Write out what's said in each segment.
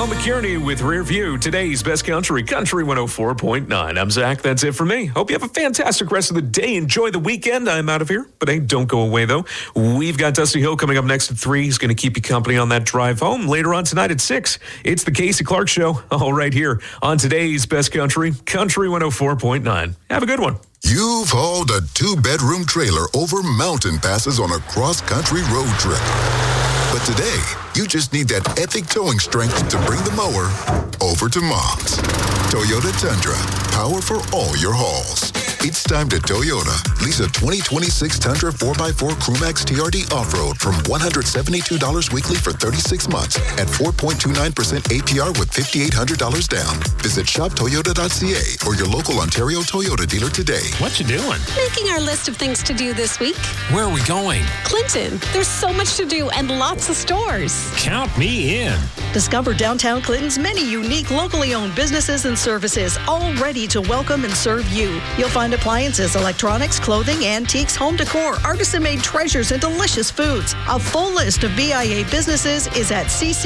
Al McKierney with Rear View, today's best country, Country 104.9. I'm Zach. That's it for me. Hope you have a fantastic rest of the day. Enjoy the weekend. I'm out of here, but hey, don't go away, though. We've got Dusty Hill coming up next at 3. He's going to keep you company on that drive home. Later on tonight at 6, it's the Casey Clark Show, all right here on today's best country, Country 104.9. Have a good one. You've hauled a 2-bedroom trailer over mountain passes on a cross-country road trip. But today, you just need that epic towing strength to bring the mower over to Mom's. Toyota Tundra, power for all your hauls. It's time to Toyota. Lease a 2026 Tundra 4x4 Crewmax TRD Off-Road from $172 weekly for 36 months at 4.29% APR with $5,800 down. Visit shoptoyota.ca or your local Ontario Toyota dealer today. What you doing? Making our list of things to do this week. Where are we going? Clinton. There's so much to do and lots of stores. Count me in. Discover downtown Clinton's many unique locally owned businesses and services, all ready to welcome and serve you. You'll find appliances, electronics, clothing, antiques, home decor, artisan-made treasures, and delicious foods. A full list of BIA businesses is at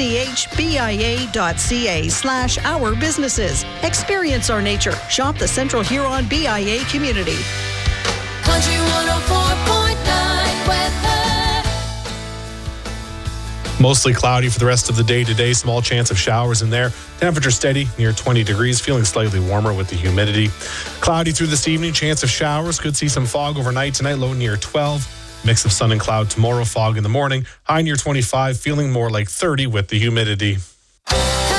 cchbia.ca/our businesses. Experience our nature. Shop the Central Huron BIA community. Country 104.9 weather. Mostly cloudy for the rest of the day today. Small chance of showers in there. Temperature steady near 20 degrees, feeling slightly warmer with the humidity. Cloudy through this evening, chance of showers. Could see some fog overnight tonight, low near 12. Mix of sun and cloud tomorrow, fog in the morning. High near 25, feeling more like 30 with the humidity.